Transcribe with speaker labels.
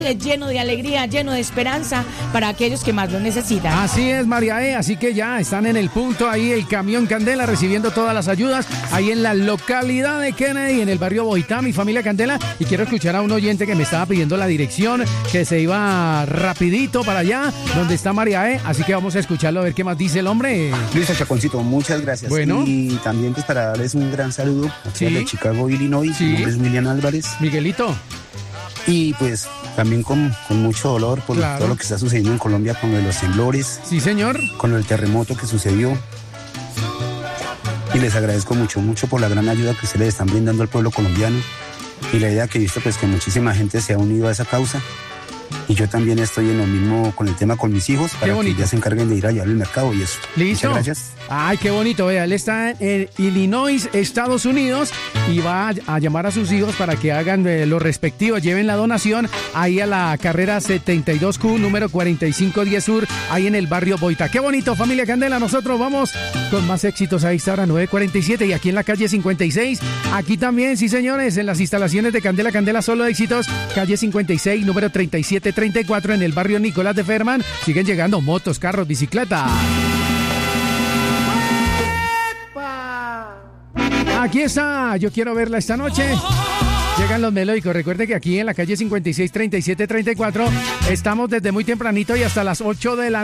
Speaker 1: lleno de alegría, lleno de esperanza para aquellos que más lo necesitan.
Speaker 2: Así es, María E. Así que ya están en el punto ahí el camión Candela recibiendo todas las ayudas ahí en la localidad de Kennedy, en el barrio Boitá, mi familia Candela. Y quiero escuchar a un oyente que me estaba pidiendo la dirección, que se iba rapidito para allá, donde está María E. Así que vamos a escucharlo a ver qué más dice el hombre.
Speaker 3: Luis Chaconcito, muchas gracias.
Speaker 2: Bueno.
Speaker 3: Y también pues para darles un gran saludo aquí de Chicago, Illinois.
Speaker 2: Sí.
Speaker 3: Mi nombre es William Álvarez.
Speaker 2: Miguelito.
Speaker 3: Y pues también con mucho dolor por todo lo que está sucediendo en Colombia con los temblores.
Speaker 2: Sí, señor.
Speaker 3: Con el terremoto que sucedió. Y les agradezco mucho por la gran ayuda que ustedes le están brindando al pueblo colombiano. Y la idea que he visto pues que muchísima gente se ha unido a esa causa. Y yo también estoy en lo mismo con el tema con mis hijos para que ya se encarguen de ir a llevar al mercado y eso.
Speaker 2: Listo.
Speaker 3: Muchas gracias.
Speaker 2: Ay, qué bonito, vea, él está en Illinois, Estados Unidos, y va a llamar a sus hijos para que hagan lo respectivo, lleven la donación ahí a la carrera 72Q, número 4510 Sur, ahí en el barrio Boitá. Qué bonito, familia Candela, nosotros vamos con más éxitos a esta hora 9:47 y aquí en la calle 56, aquí también, sí señores, en las instalaciones de Candela, Candela solo éxitos, calle 56, número 3734 en el barrio Nicolás de Ferman, siguen llegando motos, carros, bicicletas. Aquí está, yo quiero verla esta noche. Llegan los melódicos. Recuerde que aquí en la calle 56 37 34 estamos desde muy tempranito y hasta las 8 de la noche.